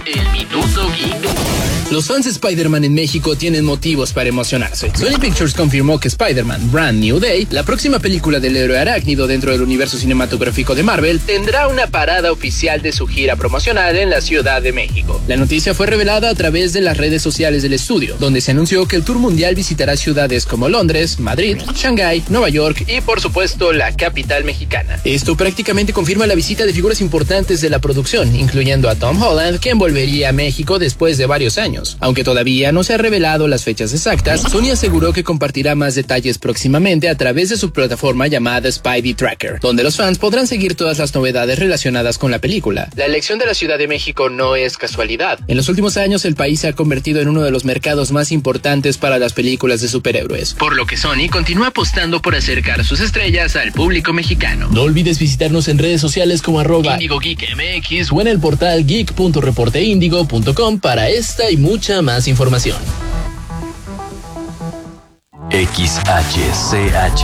El Minuto Geek. Los fans de Spider-Man en México tienen motivos para emocionarse. Sony Pictures confirmó que Spider-Man Brand New Day, la próxima película del héroe arácnido dentro del universo cinematográfico de Marvel, tendrá una parada oficial de su gira promocional en la Ciudad de México. La noticia fue revelada a través de las redes sociales del estudio, donde se anunció que el tour mundial visitará ciudades como Londres, Madrid, Shanghái, Nueva York y, por supuesto, la capital mexicana. Esto prácticamente confirma la visita de figuras importantes de la producción, incluyendo a Tom Holland, quien volvería a México después de varios años. Aunque todavía no se han revelado las fechas exactas, Sony aseguró que compartirá más detalles próximamente a través de su plataforma llamada Spidey Tracker, donde los fans podrán seguir todas las novedades relacionadas con la película. La elección de la Ciudad de México no es casualidad. En los últimos años, el país se ha convertido en uno de los mercados más importantes para las películas de superhéroes, por lo que Sony continúa apostando por acercar sus estrellas al público mexicano. No olvides visitarnos en redes sociales como @IndigoGeekMX o en el portal geek.reporteindigo.com para esta y mucha más información. XHCH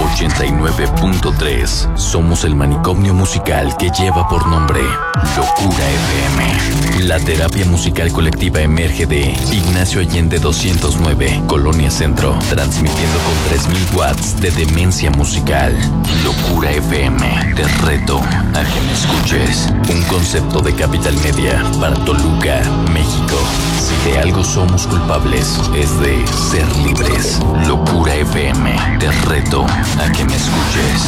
89.3. Somos el manicomio musical que lleva por nombre Locura FM. La terapia musical colectiva emerge de Ignacio Allende 209, Colonia Centro, transmitiendo con 3000 watts de demencia musical. Locura FM, te reto a que me escuches. Un concepto de Capital Media para Toluca, México. Si de algo somos culpables, es de ser libres. Locura FM, te reto a que me escuches.